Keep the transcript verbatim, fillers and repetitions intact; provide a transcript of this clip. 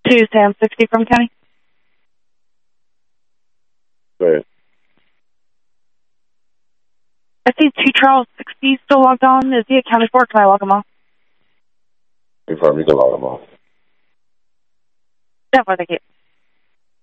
Two Sam sixty from County. Go ahead. I see two Charles sixty still logged on. Is he accounted for? Can I log him off? Confirm you can log them off. Definitely, thank you.